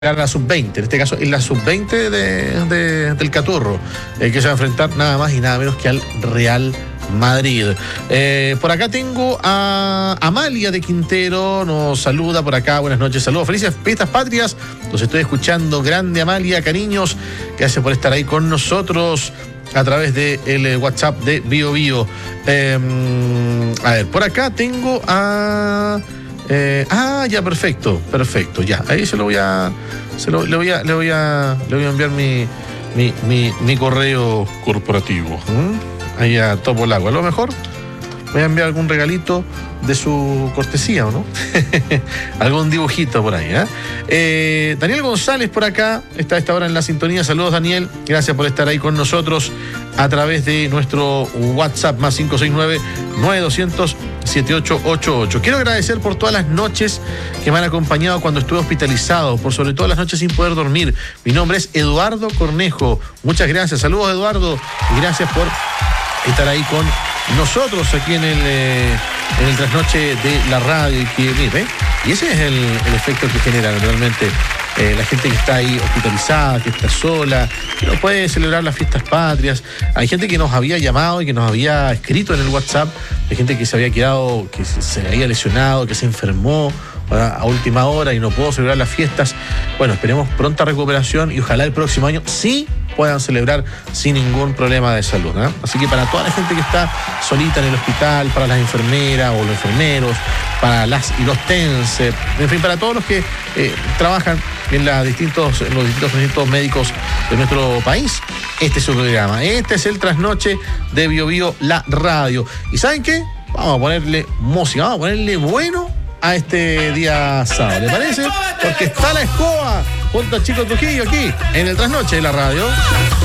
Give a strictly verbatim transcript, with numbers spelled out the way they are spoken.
a la sub veinte, en este caso es la sub veinte de, de, del Caturro, eh, que se va a enfrentar nada más y nada menos que al Real Madrid. Eh, por acá tengo a Amalia de Quintero, nos saluda por acá, buenas noches, saludos, felices fiestas patrias, los estoy escuchando, grande Amalia, cariños, gracias por estar ahí con nosotros a través del de WhatsApp de Bio Bio. Eh, a ver, por acá tengo a... Eh, ah, ya, perfecto, perfecto, ya. Ahí se lo voy a, se lo, le voy a, le voy a, le voy a enviar mi, mi, mi, mi correo corporativo. ¿Mm? Ahí a Topo Lago. A lo mejor voy a enviar algún regalito de su cortesía, ¿o no? Algún dibujito por ahí, ¿eh? ¿eh? Daniel González por acá, está a esta hora en la sintonía. Saludos, Daniel. Gracias por estar ahí con nosotros a través de nuestro WhatsApp más cinco seis nueve, nueve dos cero cero, siete ocho ocho ocho. Quiero agradecer por todas las noches que me han acompañado cuando estuve hospitalizado, por sobre todo las noches sin poder dormir. Mi nombre es Eduardo Cornejo. Muchas gracias. Saludos, Eduardo, y gracias por estar ahí con nosotros aquí en el, eh, en el trasnoche de la radio. Y, que, mire, y ese es el, el efecto que genera realmente eh, la gente que está ahí hospitalizada, que está sola, que no puede celebrar las fiestas patrias. Hay gente que nos había llamado y que nos había escrito en el WhatsApp, hay gente que se había quedado, que se, se había lesionado, que se enfermó a última hora y no pudo celebrar las fiestas. Bueno, esperemos pronta recuperación y ojalá el próximo año sí puedan celebrar sin ningún problema de salud, ¿eh? Así que para toda la gente que está solita en el hospital, para las enfermeras o los enfermeros, para las y los TENSE, en fin, para todos los que eh, trabajan en, la distintos, en los distintos recintos médicos de nuestro país, este es su programa, este es el trasnoche de Bio Bio, la radio. ¿Y saben qué? Vamos a ponerle música, vamos a ponerle bueno a este día sábado, ¿le parece? Porque está la escoba junto a Chico Trujillo aquí en el trasnoche de la radio.